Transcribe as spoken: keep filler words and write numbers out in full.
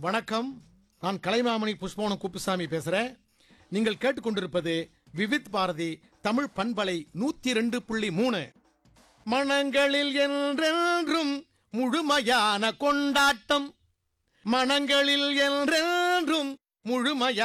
வணக்கம். நான் கலைமாமணி புஷ்பவனம் குப்புசாமி பேசுறேன். நீங்கள் கேட்டுக்கொண்டிருப்பது விவித் பாரதி தமிழ் பண்பலை நூத்தி ரெண்டு புள்ளி மூணு. மனங்களில் என்றென்றும் முழுமையான கொண்டாட்டம், மனங்களில் என்றென்றும் முழுமையான